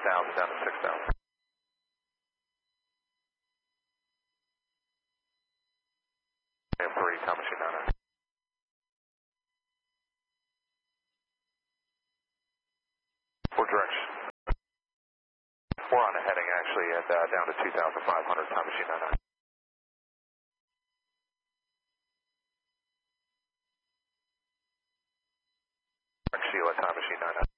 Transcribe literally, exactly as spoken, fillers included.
thousand down to six thousand. three, Time Machine nine nine. For direction. We're on a heading actually at uh, down to two thousand five hundred, Time Machine nine nine. Sheila, Time Machine nine nine.